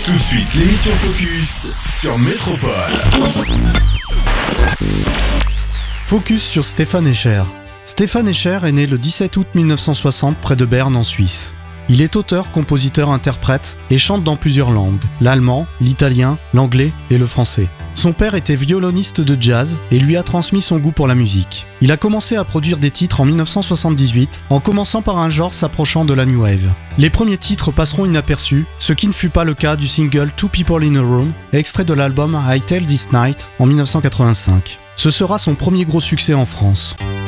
Tout de suite, l'émission Focus sur Métropole. Focus sur Stéphane Escher. Stéphane Escher est né le 17 août 1960 près de Berne en Suisse. Il est auteur, compositeur, interprète et chante dans plusieurs langues, l'allemand, l'italien, l'anglais et le français. Son père était violoniste de jazz et lui a transmis son goût pour la musique. Il a commencé à produire des titres en 1978, en commençant par un genre s'approchant de la New Wave. Les premiers titres passeront inaperçus, ce qui ne fut pas le cas du single Two People in a Room, extrait de l'album I Tell This Night en 1985. Ce sera son premier gros succès en France.